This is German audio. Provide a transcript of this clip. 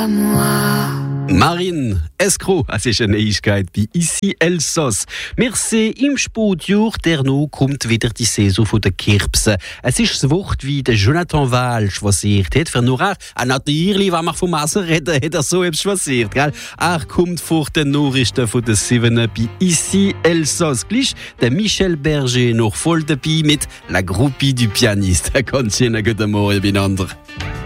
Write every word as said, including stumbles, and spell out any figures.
à moi. Marine Escro, es ist eine Neuigkeit bei Ici Elsass. Wir sehen im Sportjahr, der noch kommt wieder die Saison der Kirpsen. Es ist das Wort, wie der Jonathan Wahl choisiert hat. Für nur er, natürlich, wenn wir vom Essen reden, hat er so etwas choisiert. Gell? Er kommt vor den Nachrichten von den Sieben bei Ici Elsass. Gleich der Michel Berger noch voll dabei mit La Groupie du Pianiste. Ganz schön guten Morgen beieinander.